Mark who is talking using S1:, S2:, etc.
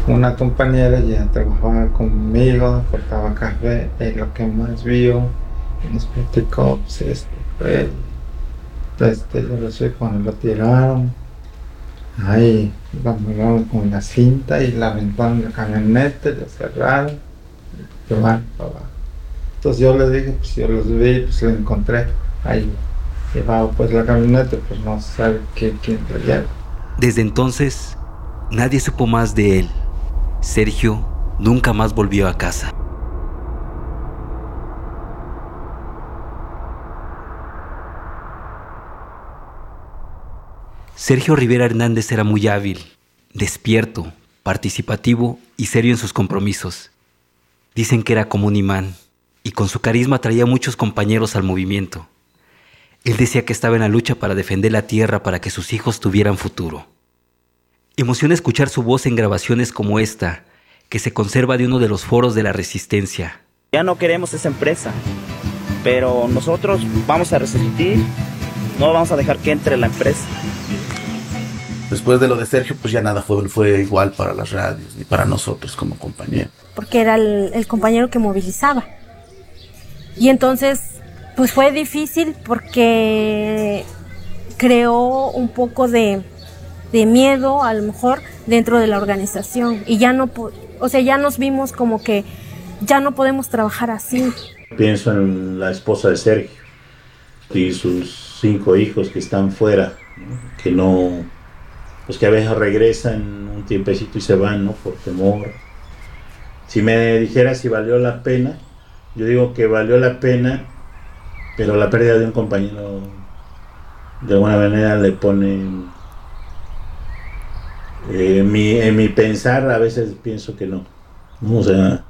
S1: una compañera ya trabajaba conmigo, cortaba café, y lo que más vio y nos platicó, pues fue él. Yo lo sé cuando lo tiraron, ahí lo amarraron con la cinta y la aventaron la camioneta, la cerraron, y lo van para abajo. Entonces yo le dije, pues yo los vi, pues lo encontré ahí. Llevaba pues la camioneta, pues no se sabe quién lo lleva.
S2: Desde entonces, nadie supo más de él. Sergio nunca más volvió a casa. Sergio Rivera Hernández era muy hábil, despierto, participativo y serio en sus compromisos. Dicen que era como un imán y con su carisma atraía a muchos compañeros al movimiento. Él decía que estaba en la lucha para defender la tierra para que sus hijos tuvieran futuro. Emociona escuchar su voz en grabaciones como esta, que se conserva de uno de los foros de la Resistencia.
S3: Ya no queremos esa empresa, pero nosotros vamos a resistir, no vamos a dejar que entre la empresa.
S4: Después de lo de Sergio, pues ya nada fue igual para las radios ni para nosotros como compañía.
S5: Porque era el compañero que movilizaba. Y entonces, pues fue difícil porque creó un poco de miedo, a lo mejor, dentro de la organización. Y ya no, ya nos vimos como que ya no podemos trabajar así.
S6: Pienso en la esposa de Sergio y sus 5 hijos que están fuera, ¿no? Que no, pues que a veces regresan un tiempecito y se van, ¿no? Por temor. Si me dijera si valió la pena, yo digo que valió la pena, pero la pérdida de un compañero de alguna manera le pone en mi pensar, a veces pienso que no, ¿no? O sea,